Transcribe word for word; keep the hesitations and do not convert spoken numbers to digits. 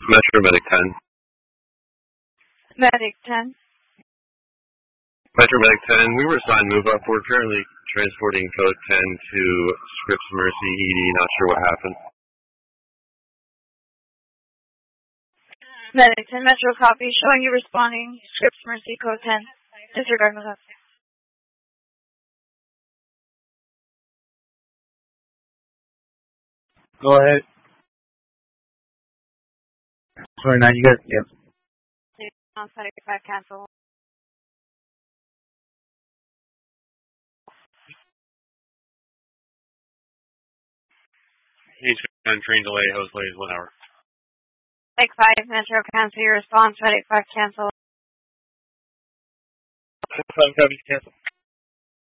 Metro Medic ten. Medic ten. Metro Medic ten, we were assigned move up. We're currently transporting code ten to Scripps Mercy E D. Not sure what happened. Medic ten, Metro copy, showing you responding. Scripps Mercy, code ten. Disregard move up. Go ahead. twenty-nine, you got it. Yep. On thirty-five, cancel. H ten, train delay, host delays, one hour. Medic five, Metro, cancel your response. Medic five, cancel. Medic five, copy, cancel.